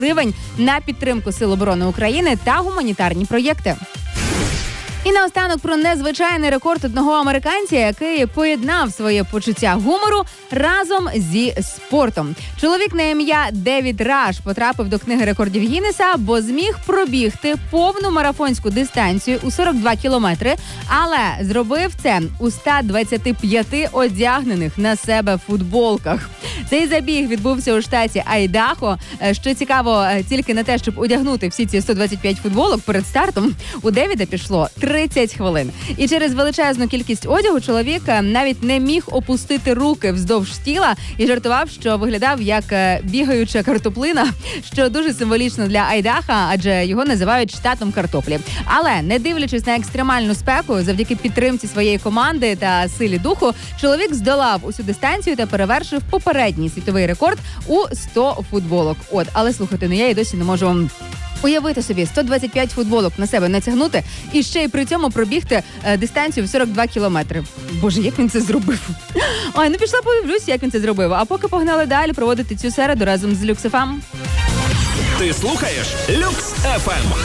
гривень на підтримку Сил оборони України та гуманітарні проєкти. І наостанок про незвичайний рекорд одного американця, який поєднав своє почуття гумору разом зі спортом. Чоловік на ім'я Девід Раш потрапив до книги рекордів Гіннеса, бо зміг пробігти повну марафонську дистанцію у 42 кілометри, але зробив це у 125 одягнених на себе футболках. Цей забіг відбувся у штаті Айдахо. Що цікаво, тільки на те, щоб одягнути всі ці 125 футболок перед стартом, у Девіда пішло 30 хвилин. І через величезну кількість одягу чоловік навіть не міг опустити руки вздовж тіла і жартував, що виглядав як бігаюча картоплина, що дуже символічно для Айдаха, адже його називають штатом картоплі. Але, не дивлячись на екстремальну спеку, завдяки підтримці своєї команди та силі духу, чоловік здолав усю дистанцію та перевершив попередній світовий рекорд у 100 футболок. Але слухайте, я і досі не можу вам уявити собі 125 футболок на себе натягнути і ще й при цьому пробігти дистанцію в 42 кілометри. Боже, як він це зробив? Пішла подивлюсь, як він це зробив. А поки погнали далі проводити цю середу разом з Люкс ФМ. Ти слухаєш Люкс ФМ.